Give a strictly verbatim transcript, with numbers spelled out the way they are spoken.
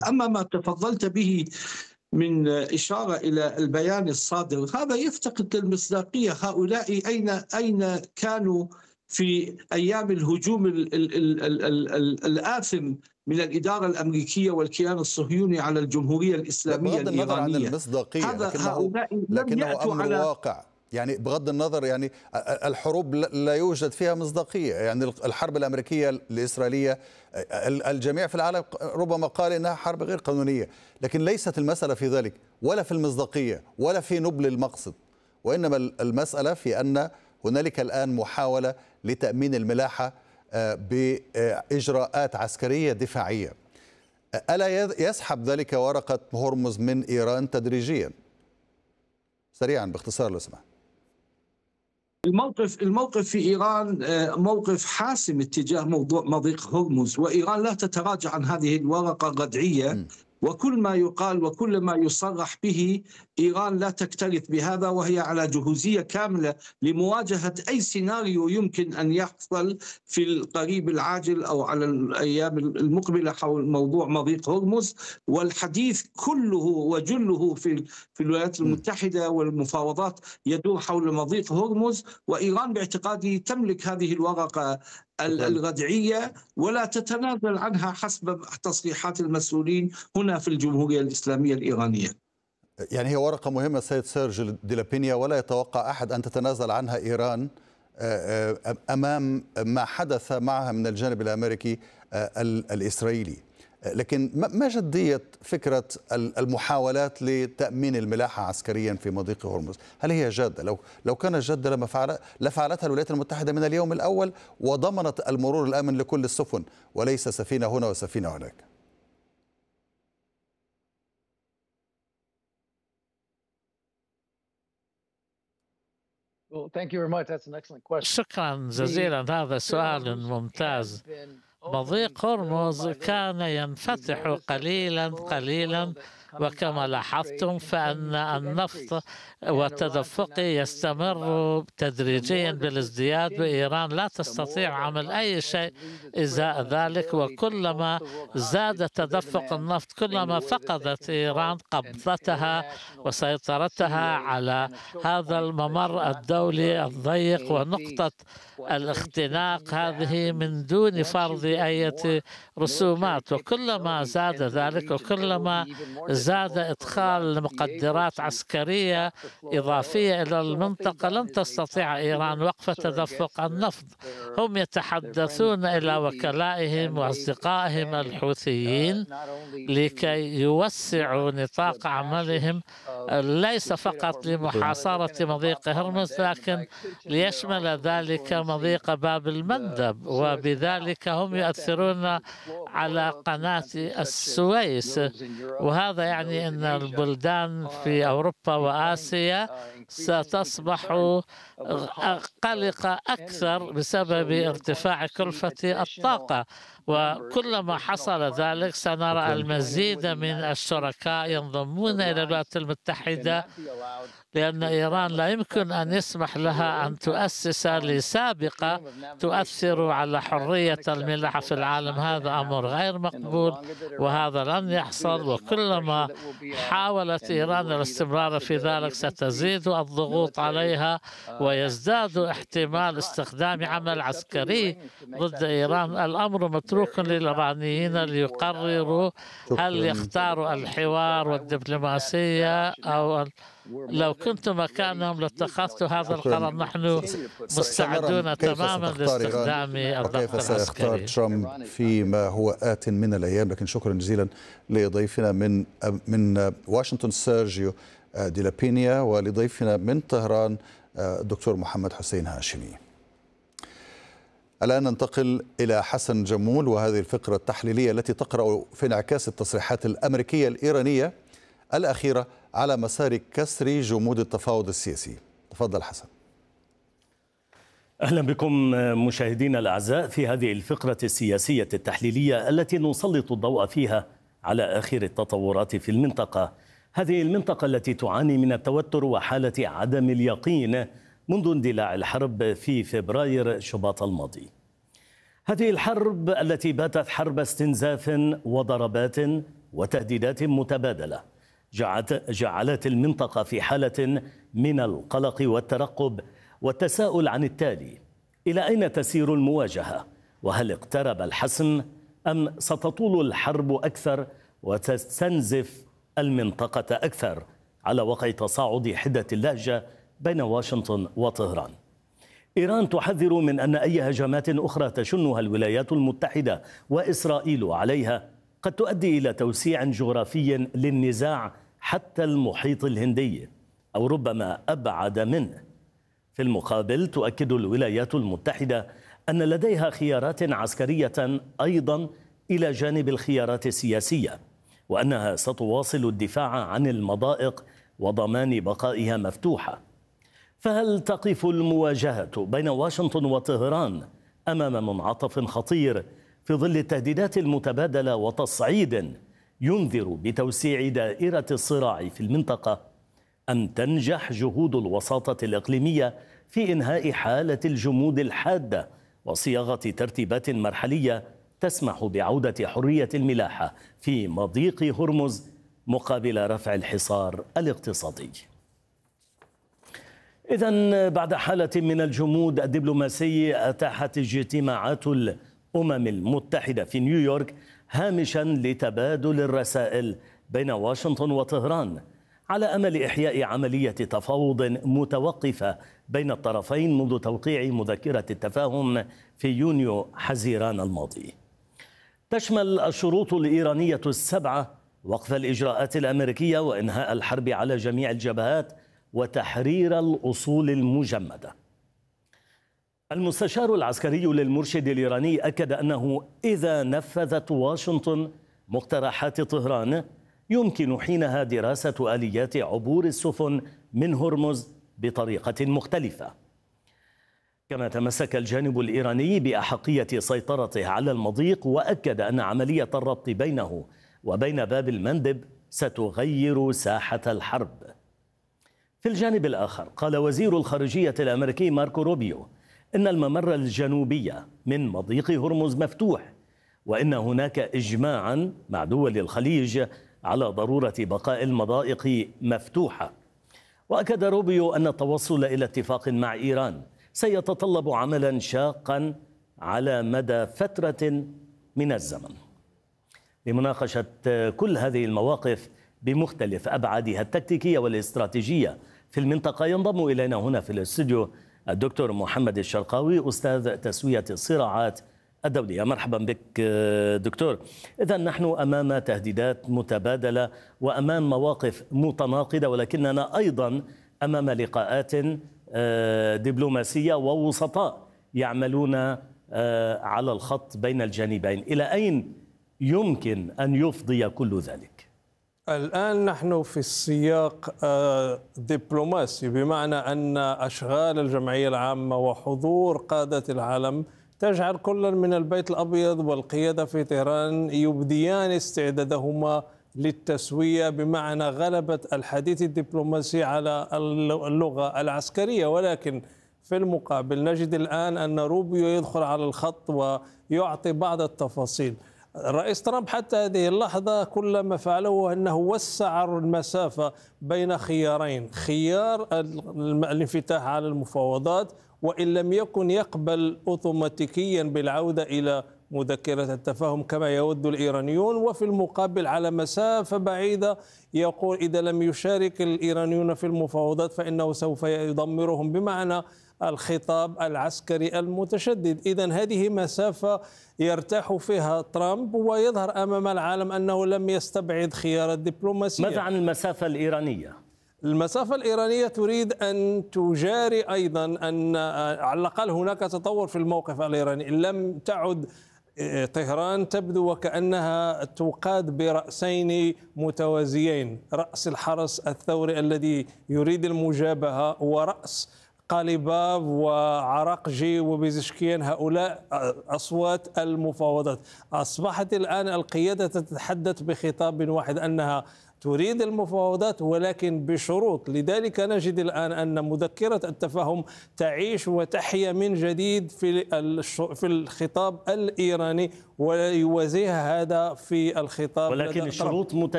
أما ما تفضلت به من إشارة إلى البيان الصادر، هذا يفتقد للمصداقية. هؤلاء أين أين كانوا في أيام الهجوم ال ال ال ال ال ال الآثم من الإدارة الأمريكية والكيان الصهيوني على الجمهورية الإسلامية بغض النظر عن الإيرانية؟ المصداقية، هذا لكنه هؤلاء لم لكنه يأتوا أمر على واقع. يعني بغض النظر، يعني الحروب لا يوجد فيها مصداقية. يعني الحرب الأمريكية الإسرائيلية الجميع في العالم ربما قال إنها حرب غير قانونية، لكن ليست المسألة في ذلك ولا في المصداقية ولا في نبل المقصد، وإنما المسألة في أن هنالك الآن محاولة لتأمين الملاحة بإجراءات عسكرية دفاعية. ألا يسحب ذلك ورقة هرمز من إيران تدريجيا؟ سريعا باختصار لو سمحت. الموقف الموقف في إيران موقف حاسم اتجاه موضوع مضيق هرمز، وإيران لا تتراجع عن هذه الورقة الردعية. م. وكل ما يقال وكل ما يصرح به إيران لا تكترث بهذا، وهي على جهوزية كاملة لمواجهة أي سيناريو يمكن أن يحصل في القريب العاجل أو على الأيام المقبلة حول موضوع مضيق هرمز. والحديث كله وجله في في الولايات المتحدة والمفاوضات يدور حول مضيق هرمز، وإيران باعتقادي تملك هذه الورقة الردعية ولا تتنازل عنها حسب تصريحات المسؤولين هنا في الجمهورية الإسلامية الإيرانية. يعني هي ورقة مهمة سيد سيرج ديلابينيا، ولا يتوقع أحد أن تتنازل عنها إيران أمام ما حدث معها من الجانب الأمريكي الإسرائيلي. لكن ما جدية فكرة المحاولات لتأمين الملاحة عسكريا في مضيق هرمز؟ هل هي جادة؟ لو لو كانت جادة لما فعل لفعلتها الولايات المتحدة من اليوم الأول وضمنت المرور الآمن لكل السفن، وليس سفينة هنا وسفينة هناك. شكرا جزيلا، هذا سؤال ممتاز. مضيق هرمز كان ينفتح قليلا قليلا، وكما لاحظتم فإن النفط وتدفقه يستمر تدريجيا بالازدياد، وإيران لا تستطيع عمل أي شيء إزاء ذلك. وكلما زاد تدفق النفط كلما فقدت إيران قبضتها وسيطرتها على هذا الممر الدولي الضيق ونقطة الاختناق هذه من دون فرض أي رسومات. وكلما زاد ذلك وكلما زاد إدخال مقدرات عسكرية إضافية إلى المنطقة لن تستطيع إيران وقف تدفق النفط. هم يتحدثون إلى وكلائهم وأصدقائهم الحوثيين لكي يوسعوا نطاق عملهم، ليس فقط لمحاصرة مضيق هرمز لكن ليشمل ذلك مضيق باب المندب، وبذلك هم يؤثرون على قناة السويس. وهذا يعني أن البلدان في أوروبا وآسيا ستصبح قلقة أكثر بسبب ارتفاع كلفة الطاقة. وكلما حصل ذلك سنرى المزيد من الشركاء ينضمون إلى الولايات المتحدة، لأن إيران لا يمكن أن يسمح لها أن تؤسس لسابقة تؤثر على حرية الملاحة في العالم. هذا أمر غير مقبول وهذا لن يحصل. وكلما حاولت إيران الاستمرار في ذلك ستزيد الضغوط عليها ويزداد احتمال استخدام عمل عسكري ضد إيران. الأمر متروك للإيرانيين ليقرروا هل يختاروا الحوار والدبلوماسية أو لو كنت مكانهم لاتخذت هذا القرار. نحن مستعدون تماما لاستخدام الضغط العسكري. كيف سيختار ترامب فيما هو آت من الأيام. لكن شكرا جزيلا لضيفنا من من واشنطن سيرجيو ديلابينيا، ولضيفنا من طهران الدكتور محمد حسين هاشمي. الآن ننتقل إلى حسن جمول وهذه الفقرة التحليلية التي تقرأ في انعكاس التصريحات الأمريكية الإيرانية الأخيرة على مسار كسر جمود التفاوض السياسي. تفضل حسن. أهلا بكم مشاهدينا الأعزاء في هذه الفقرة السياسية التحليلية التي نسلط الضوء فيها على آخر التطورات في المنطقة. هذه المنطقة التي تعاني من التوتر وحالة عدم اليقين منذ اندلاع الحرب في فبراير شباط الماضي. هذه الحرب التي باتت حرب استنزاف وضربات وتهديدات متبادلة جعلت المنطقة في حالة من القلق والترقب والتساؤل عن التالي: إلى أين تسير المواجهة؟ وهل اقترب الحسم أم ستطول الحرب أكثر وتستنزف المنطقة أكثر على وقع تصاعد حدة اللهجة بين واشنطن وطهران؟ إيران تحذر من أن أي هجمات أخرى تشنها الولايات المتحدة وإسرائيل عليها قد تؤدي إلى توسيع جغرافي للنزاع حتى المحيط الهندي أو ربما أبعد منه. في المقابل تؤكد الولايات المتحدة أن لديها خيارات عسكرية أيضا إلى جانب الخيارات السياسية، وأنها ستواصل الدفاع عن المضائق وضمان بقائها مفتوحة. فهل تقف المواجهة بين واشنطن وطهران أمام منعطف خطير في ظل التهديدات المتبادلة وتصعيد ينذر بتوسيع دائرة الصراع في المنطقة، أم تنجح جهود الوساطة الإقليمية في إنهاء حالة الجمود الحادة وصياغة ترتيبات مرحلية تسمح بعودة حرية الملاحة في مضيق هرمز مقابل رفع الحصار الاقتصادي؟ إذن بعد حالة من الجمود الدبلوماسي أتاحت اجتماعات الأمم المتحدة في نيويورك هامشا لتبادل الرسائل بين واشنطن وطهران على أمل إحياء عملية تفاوض متوقفة بين الطرفين منذ توقيع مذكرة التفاهم في يونيو حزيران الماضي. تشمل الشروط الإيرانية السبعة وقف الإجراءات الأمريكية وإنهاء الحرب على جميع الجبهات وتحرير الأصول المجمدة. المستشار العسكري للمرشد الإيراني أكد أنه إذا نفذت واشنطن مقترحات طهران يمكن حينها دراسة آليات عبور السفن من هرمز بطريقة مختلفة. كما تمسك الجانب الإيراني بأحقية سيطرته على المضيق، وأكد أن عملية الربط بينه وبين باب المندب ستغير ساحة الحرب. في الجانب الآخر قال وزير الخارجية الأمريكي ماركو روبيو إن الممر الجنوبي من مضيق هرمز مفتوح، وإن هناك إجماعا مع دول الخليج على ضرورة بقاء المضائق مفتوحة. وأكد روبيو أن التوصل إلى اتفاق مع إيران سيتطلب عملا شاقا على مدى فترة من الزمن. لمناقشة كل هذه المواقف بمختلف أبعادها التكتيكية والاستراتيجية في المنطقة ينضم إلينا هنا في الاستوديو الدكتور محمد الشرقاوي أستاذ تسوية الصراعات الدولية. مرحبا بك دكتور. إذا نحن أمام تهديدات متبادلة وأمام مواقف متناقضة، ولكننا أيضا أمام لقاءات دبلوماسية ووسطاء يعملون على الخط بين الجانبين. إلى أين يمكن أن يفضي كل ذلك؟ الآن نحن في السياق دبلوماسي، بمعنى أن أشغال الجمعية العامة وحضور قادة العالم تجعل كل من البيت الأبيض والقيادة في طهران يبديان استعدادهما للتسوية، بمعنى غلبة الحديث الدبلوماسي على اللغة العسكرية. ولكن في المقابل نجد الآن أن روبيو يدخل على الخط ويعطي بعض التفاصيل. الرئيس ترامب حتى هذه اللحظة كل ما فعله أنه وسع المسافة بين خيارين: خيار الانفتاح على المفاوضات، وإن لم يكن يقبل أوتوماتيكيا بالعودة إلى مذكرة التفاهم كما يود الإيرانيون، وفي المقابل على مسافة بعيدة يقول إذا لم يشارك الإيرانيون في المفاوضات فإنه سوف يدمرهم، بمعنى الخطاب العسكري المتشدد. إذن هذه مسافة يرتاح فيها ترامب ويظهر أمام العالم أنه لم يستبعد خيار الدبلوماسية. ماذا عن المسافة الإيرانية؟ المسافة الإيرانية تريد أن تجاري أيضا أن على الأقل هناك تطور في الموقف الإيراني. لم تعد طهران تبدو وكأنها تقاد برأسين متوازيين: رأس الحرس الثوري الذي يريد المجابهة ورأس قاليباف وعراقجي وبيزشكيان، هؤلاء أصوات المفاوضات. أصبحت الآن القيادة تتحدث بخطاب واحد أنها تريد المفاوضات ولكن بشروط. لذلك نجد الآن أن مذكرة التفاهم تعيش وتحيا من جديد في في الخطاب الإيراني، ويوازيها هذا في الخطاب، ولكن الشروط